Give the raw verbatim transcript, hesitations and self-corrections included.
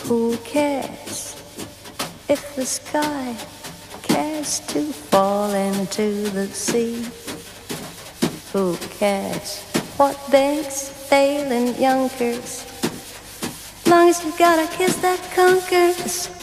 Who cares if the sky cares to fall into the sea? Who cares what banks fail in Yonkers? Long as you got a kiss that conquers.